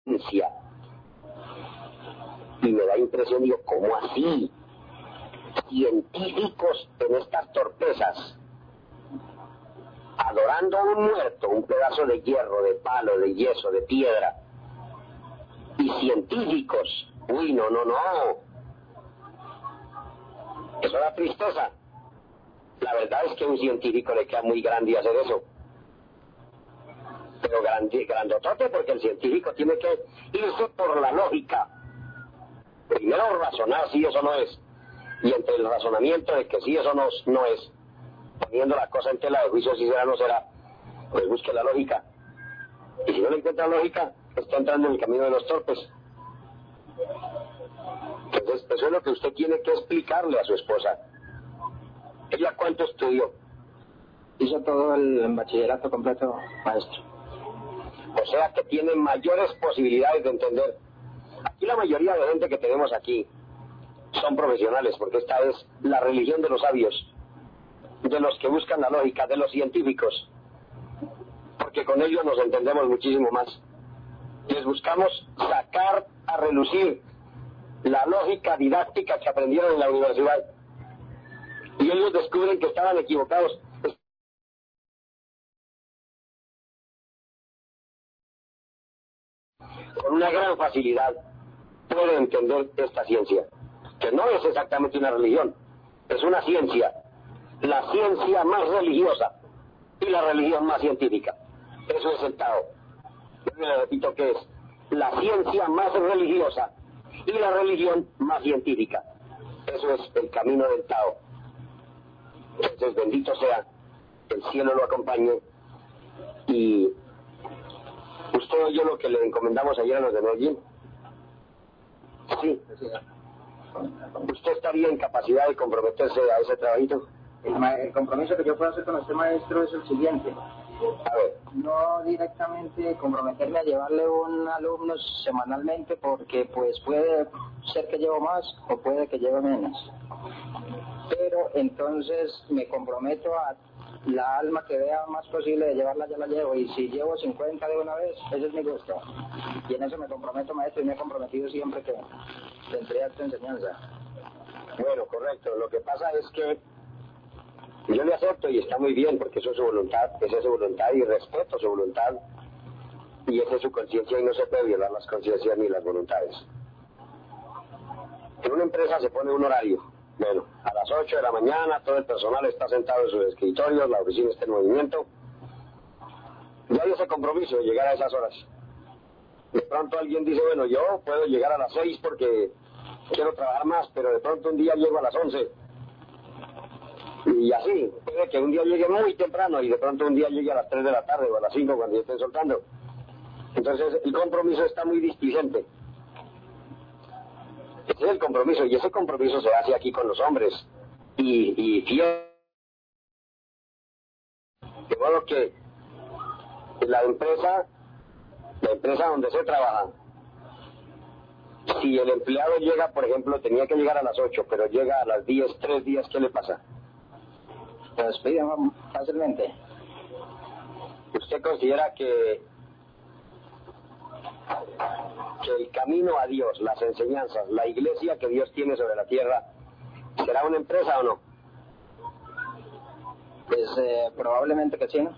ciencia. Y me da impresión, digo, ¿cómo así? Científicos en estas torpezas, adorando a un muerto, un pedazo de hierro, de palo, de yeso, de piedra. Y científicos, uy, no. Eso da tristeza. La verdad es que a un científico le queda muy grande hacer eso. Pero grandotote, porque el científico tiene que irse por la lógica. Primero razonar si eso no es. Y entre el razonamiento de que sí eso no es, poniendo la cosa en tela de juicio si será o no será, pues busque la lógica. Y si no le encuentra lógica, está entrando en el camino de los torpes. Entonces, eso es lo que usted tiene que explicarle a su esposa. ¿Ella cuánto estudió? Hizo todo el bachillerato completo, maestro. O sea que tiene mayores posibilidades de entender. Aquí la mayoría de gente que tenemos aquí son profesionales, porque esta es la religión de los sabios, de los que buscan la lógica, de los científicos, porque con ellos nos entendemos muchísimo más. Les buscamos sacar a relucir la lógica didáctica que aprendieron en la universidad, y ellos descubren que estaban equivocados. Con una gran facilidad pueden entender esta ciencia, que no es exactamente una religión, es una ciencia, la ciencia más religiosa y la religión más científica. Eso es el Tao. Yo le repito que es la ciencia más religiosa y la religión más científica. Eso es el camino del Tao. Entonces, bendito sea, el cielo lo acompañe. Y usted oyó lo que le encomendamos ayer a los de Medellín. Sí. ¿Usted estaría en capacidad de comprometerse a ese trabajito? El compromiso que yo puedo hacer con este maestro es el siguiente. A ver. No directamente comprometerme a llevarle un alumno semanalmente, porque pues puede ser que llevo más o puede que lleve menos. Pero entonces me comprometo a la alma que vea más posible de llevarla, ya la llevo. Y si llevo 50 de una vez, ese es mi gusto. Y en eso me comprometo, maestro, y me he comprometido siempre que tendré esta enseñanza. Bueno, correcto. Lo que pasa es que yo le acepto y está muy bien, porque eso es su voluntad, esa es su voluntad y respeto su voluntad, y esa es su conciencia y no se puede violar las conciencias ni las voluntades. En una empresa se pone un horario. Bueno, a las 8 de la mañana todo el personal está sentado en sus escritorios, la oficina está en movimiento. Y hay ese compromiso de llegar a esas horas. De pronto alguien dice, bueno, yo puedo llegar a las 6 porque quiero trabajar más, pero de pronto un día llego a las 11. Y así, puede que un día llegue muy temprano y de pronto un día llegue a las 3 de la tarde o a las 5 cuando ya estén soltando. Entonces el compromiso está muy displicente. Ese es el compromiso, y ese compromiso se hace aquí con los hombres. Y fiel. De modo que la empresa donde se trabaja, si el empleado llega, por ejemplo, tenía que llegar a las 8, pero llega a las 10, 3 días, ¿qué le pasa? Se despiden fácilmente. ¿Usted considera que el camino a Dios, las enseñanzas, la iglesia que Dios tiene sobre la tierra, será una empresa o no? Pues probablemente que sí, ¿no?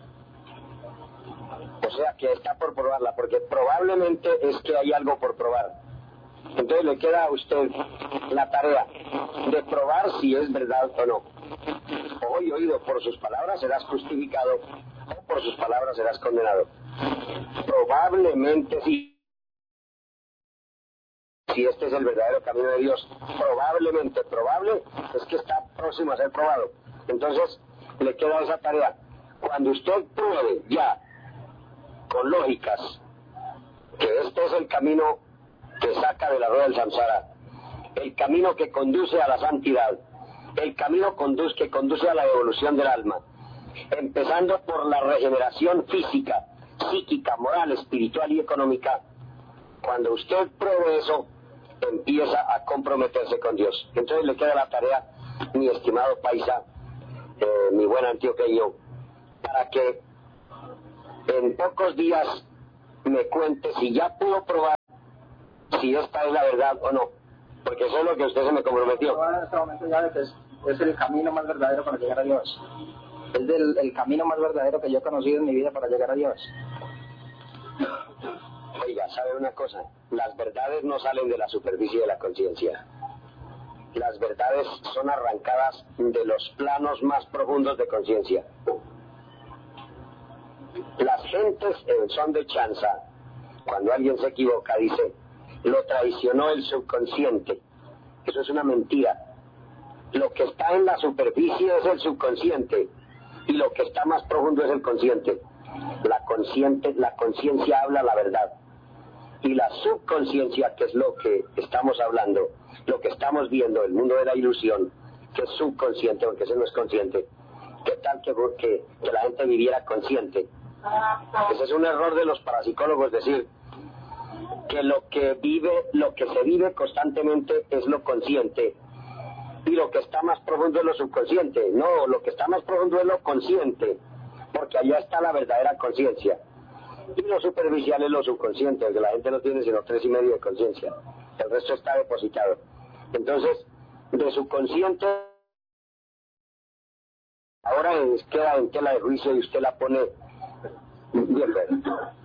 O sea que está por probarla, porque probablemente es que hay algo por probar. Entonces le queda a usted la tarea de probar si es verdad o no. Hoy oído, por sus palabras serás justificado, o por sus palabras serás condenado. Probablemente sí. Si este es el verdadero camino de Dios, probablemente, probable es que está próximo a ser probado. Entonces le queda esa tarea. Cuando usted pruebe ya con lógicas que este es el camino que saca de la rueda del samsara, el camino que conduce a la santidad, el camino que conduce a la evolución del alma, empezando por la regeneración física, psíquica, moral, espiritual y económica. Cuando usted pruebe eso, empieza a comprometerse con Dios. Entonces le queda la tarea, mi estimado paisa, mi buen antioqueño, para que en pocos días me cuente si ya pudo probar si esta es la verdad o no, porque eso es lo que usted se me comprometió. Ahora en este momento ya es el camino más verdadero para llegar a Dios. Es el camino más verdadero que yo he conocido en mi vida para llegar a Dios. Oiga, ¿sabe una cosa? Las verdades no salen de la superficie de la conciencia. Las verdades son arrancadas de los planos más profundos de conciencia. Las gentes en son de chanza, cuando alguien se equivoca, dice, lo traicionó el subconsciente. Eso es una mentira. Lo que está en la superficie es el subconsciente y lo que está más profundo es el consciente. La conciencia habla la verdad. Y la subconsciencia, que es lo que estamos hablando, lo que estamos viendo, el mundo de la ilusión, que es subconsciente, porque ese no es consciente. ¿Qué tal que la gente viviera consciente? Ese es un error de los parapsicólogos, decir que lo que se vive constantemente es lo consciente y lo que está más profundo es lo subconsciente. No, lo que está más profundo es lo consciente, porque allá está la verdadera conciencia. Y lo superficial es lo subconsciente, porque la gente no tiene sino 3,5 de conciencia. El resto está depositado. Entonces, de subconsciente, ahora queda en tela de juicio y usted la pone bien verde.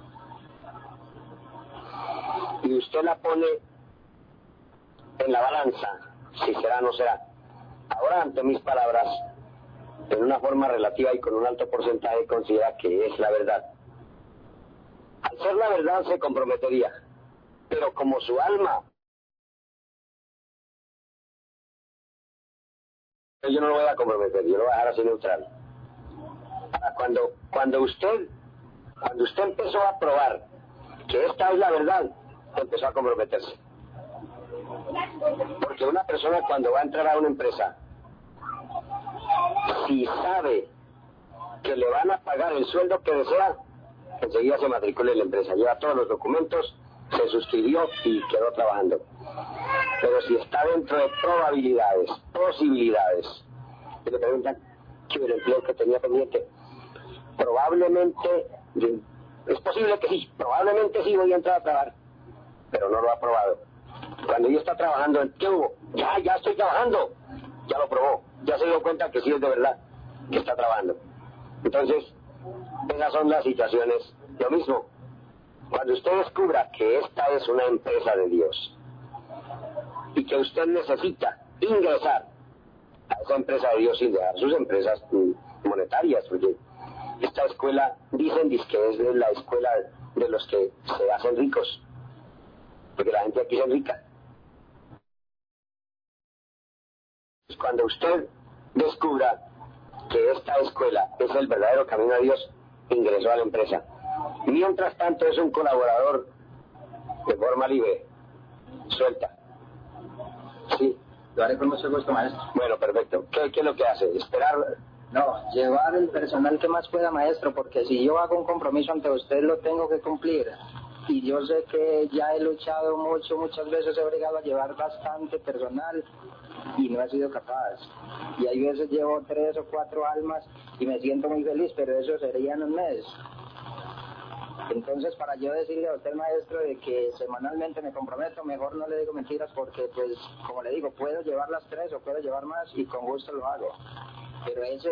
Y usted la pone en la balanza, si será o no será. Ahora, ante mis palabras, en una forma relativa y con un alto porcentaje, considera que es la verdad. Al ser la verdad se comprometería, pero como su alma, yo no lo voy a comprometer, yo lo voy a dejar así neutral. Cuando usted empezó a probar que esta es la verdad, empezó a comprometerse. Porque una persona cuando va a entrar a una empresa, si sabe que le van a pagar el sueldo que desea, enseguida se matricula en la empresa, lleva todos los documentos, se suscribió y quedó trabajando. Pero si está dentro de probabilidades, posibilidades, y le preguntan qué el empleo que tenía pendiente, probablemente, es posible que sí, probablemente sí voy a entrar a trabajar, pero no lo ha probado. Cuando ella está trabajando, ¿qué hubo? Ya estoy trabajando, ya lo probó, ya se dio cuenta que sí es de verdad que está trabajando. Entonces, esas son las situaciones. Lo mismo, cuando usted descubra que esta es una empresa de Dios y que usted necesita ingresar a esa empresa de Dios sin dejar sus empresas monetarias, porque esta escuela, dicen que es la escuela de los que se hacen ricos, porque la gente aquí se rica. Cuando usted descubra que esta escuela es el verdadero camino a Dios, ingresó a la empresa. Mientras tanto es un colaborador de forma libre, suelta. Sí. Lo haré con mucho gusto, maestro. Bueno, perfecto. ¿Qué es lo que hace? ¿Esperar? No, llevar el personal que más pueda, maestro, porque si yo hago un compromiso ante usted, lo tengo que cumplir. Y yo sé que ya he luchado muchas veces he obligado a llevar bastante personal y no he sido capaz. Y hay veces llevo 3 o 4 almas y me siento muy feliz, pero eso sería en un mes. Entonces, para yo decirle a usted, maestro, de que semanalmente me comprometo, mejor no le digo mentiras porque, pues, como le digo, puedo llevar las 3 o puedo llevar más y con gusto lo hago. Pero es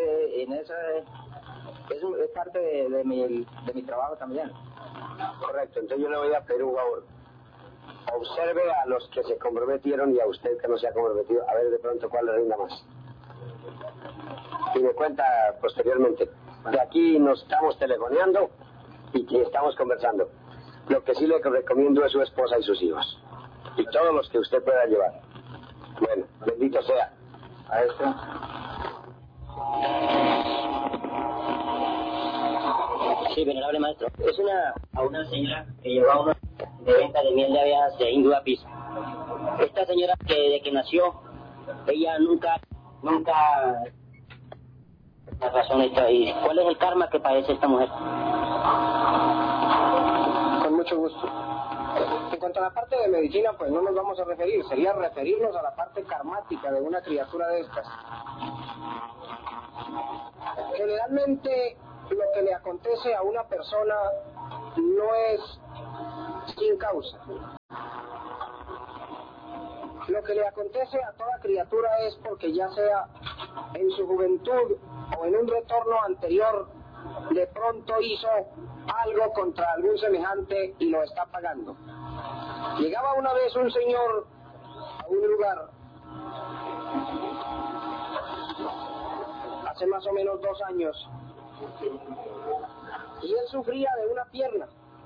parte de mi trabajo también. Correcto, entonces yo le voy a pedir un favor. Observe a los que se comprometieron y a usted que no se ha comprometido, a ver de pronto cuál le rinda más. Y me cuenta posteriormente. De aquí nos estamos telefoneando y que estamos conversando. Lo que sí le recomiendo es su esposa y sus hijos. Y todos los que usted pueda llevar. Bueno, bendito sea. Maestro. Sí, venerable maestro. Es una señora que llevaba una de venta de miel de abejas de Hindú Apis. Esta señora que desde que nació, ella nunca la razón está. ¿Y cuál es el karma que padece esta mujer? Con mucho gusto. En cuanto a la parte de medicina, pues no nos vamos a referir, sería referirnos a la parte karmática de una criatura de estas. Generalmente lo que le acontece a una persona no es sin causa. Lo que le acontece a toda criatura es porque ya sea en su juventud o en un retorno anterior, de pronto hizo algo contra algún semejante y lo está pagando. Llegaba una vez un señor a un lugar, hace más o menos 2 años, y él sufría de una pierna,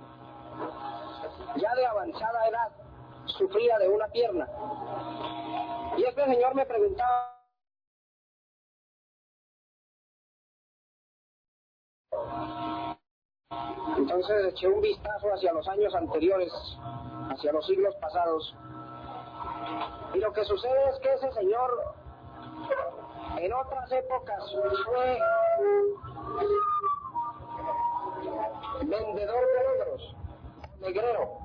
ya de avanzada edad, sufría de una pierna. Y este señor me preguntaba, entonces eché un vistazo hacia los años anteriores, hacia los siglos pasados, y lo que sucede es que ese señor en otras épocas fue vendedor de negros, negrero.